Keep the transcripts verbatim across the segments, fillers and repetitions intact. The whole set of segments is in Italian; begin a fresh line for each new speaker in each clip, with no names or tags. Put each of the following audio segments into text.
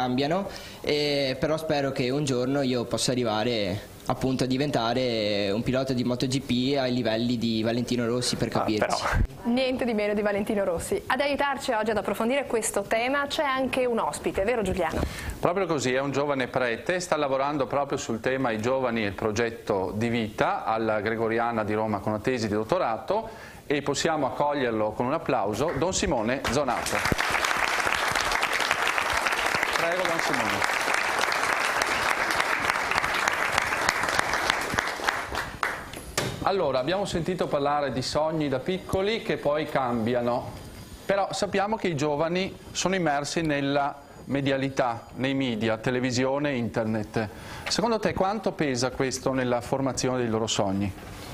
cambiano, e però spero che un giorno io possa arrivare appunto a diventare un pilota di MotoGP ai livelli di Valentino Rossi, per capirci.
Ah,
Niente di meno di Valentino Rossi. Ad aiutarci oggi ad approfondire questo tema c'è anche un ospite, vero Giuliano?
Proprio così, è un giovane prete, sta lavorando proprio sul tema I giovani e il progetto di vita alla Gregoriana di Roma con una tesi di dottorato, e possiamo accoglierlo con un applauso, Don Simone Zonato. Prego Don Simone. Allora, abbiamo sentito parlare di sogni da piccoli che poi cambiano, però sappiamo che i giovani sono immersi nella medialità, nei media, televisione, internet. Secondo te quanto pesa questo nella formazione dei loro sogni?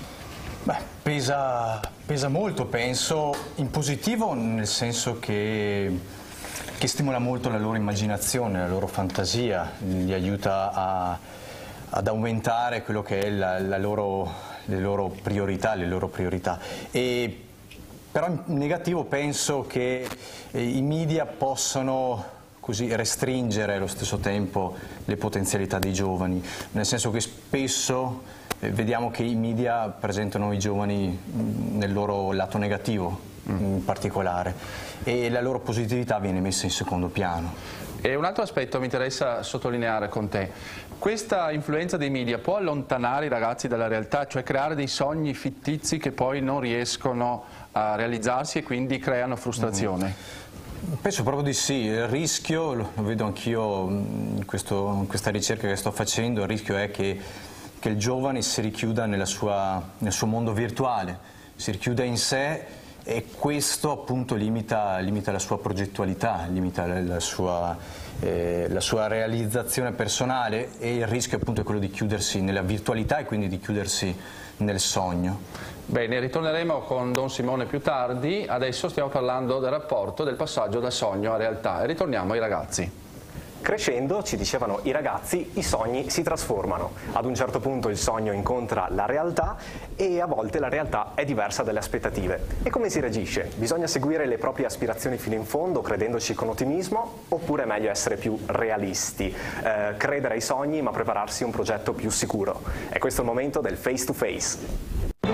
Beh, pesa, pesa molto, penso, in positivo, nel senso che, che stimola molto la loro immaginazione, la loro fantasia, li aiuta a, ad aumentare quello che è la, la loro... le loro priorità, le loro priorità. E, però in negativo penso che eh, i media possano così restringere allo stesso tempo le potenzialità dei giovani, nel senso che spesso eh, vediamo che i media presentano i giovani mh, nel loro lato negativo mm. in particolare, e la loro positività viene messa in secondo piano.
E un altro aspetto mi interessa sottolineare con te: questa influenza dei media può allontanare i ragazzi dalla realtà, cioè creare dei sogni fittizi che poi non riescono a realizzarsi e quindi creano frustrazione?
Mm. Penso proprio di sì. Il rischio, lo vedo anch'io in, questo, in questa ricerca che sto facendo, il rischio è che, che il giovane si richiuda nella sua, nel suo mondo virtuale, si richiuda in sé, e questo appunto limita, limita la sua progettualità, limita la, la, sua, eh, la sua realizzazione personale, e il rischio appunto è quello di chiudersi nella virtualità e quindi di chiudersi nel sogno.
Bene, ritorneremo con Don Simone più tardi, adesso stiamo parlando del rapporto, del passaggio da sogno a realtà, e ritorniamo ai ragazzi.
Crescendo, ci dicevano i ragazzi, i sogni si trasformano. Ad un certo punto il sogno incontra la realtà e a volte la realtà è diversa dalle aspettative. E come si reagisce? Bisogna seguire le proprie aspirazioni fino in fondo, credendoci con ottimismo, oppure è meglio essere più realisti, eh, credere ai sogni ma prepararsi un progetto più sicuro? È questo il momento del face to face.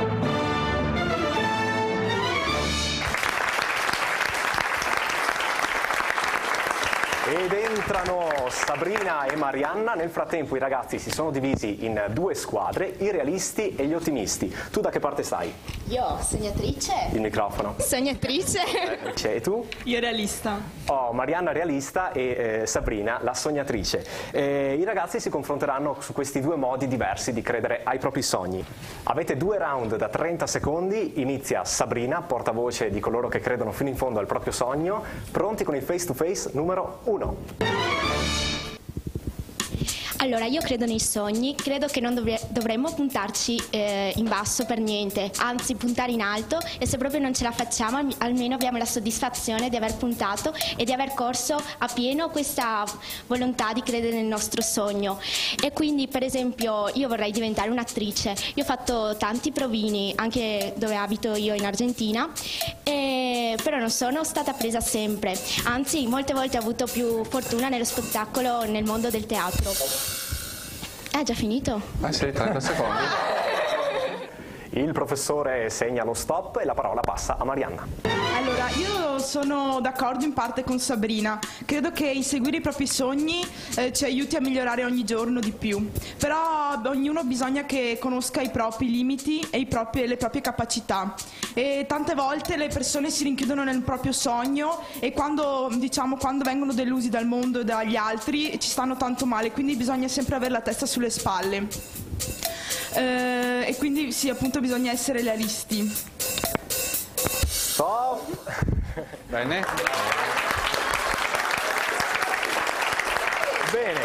Ed entrano Sabrina e Marianna. Nel frattempo i ragazzi si sono divisi in due squadre, i realisti e gli ottimisti. Tu da che parte stai?
Io, sognatrice.
Il microfono.
Sognatrice.
Eh, e tu?
Io realista.
Oh, Marianna realista e eh, Sabrina la sognatrice. Eh, I ragazzi si confronteranno su questi due modi diversi di credere ai propri sogni. Avete due round da trenta secondi, inizia Sabrina, portavoce di coloro che credono fino in fondo al proprio sogno, pronti con il face to face numero uno.
Allora, io credo nei sogni, credo che non dovre dovremmo puntarci eh, in basso per niente, anzi puntare in alto, e se proprio non ce la facciamo almeno abbiamo la soddisfazione di aver puntato e di aver corso a pieno questa volontà di credere nel nostro sogno. E quindi per esempio io vorrei diventare un'attrice, io ho fatto tanti provini anche dove abito io in Argentina, e però non sono stata presa sempre, anzi molte volte ho avuto più fortuna nello spettacolo, nel mondo del teatro. È già finito?
Ah sì, trenta secondi.
Il professore segna lo stop e la parola passa a Marianna.
Allora, io sono d'accordo in parte con Sabrina. Credo che inseguire i propri sogni eh, ci aiuti a migliorare ogni giorno di più. Però ognuno bisogna che conosca i propri limiti e i propri, le proprie capacità. E tante volte le persone si rinchiudono nel proprio sogno, e quando, diciamo, quando vengono delusi dal mondo e dagli altri ci stanno tanto male, quindi bisogna sempre avere la testa sulle spalle. Eh, e quindi sì, appunto bisogna essere realisti.
Stop!
Bene.
Bene.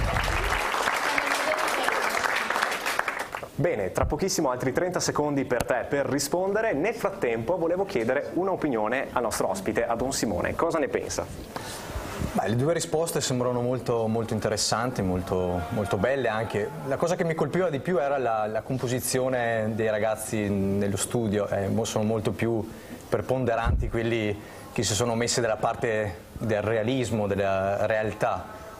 Bene, tra pochissimo altri trenta secondi per te per rispondere. Nel frattempo volevo chiedere un'opinione al nostro ospite, a Don Simone. Cosa ne pensa?
Beh, le due risposte sembrano molto, molto interessanti, molto, molto belle anche. La cosa che mi colpiva di più era la, la composizione dei ragazzi nello studio. Eh, sono molto più preponderanti quelli che si sono messi dalla parte del realismo, della realtà.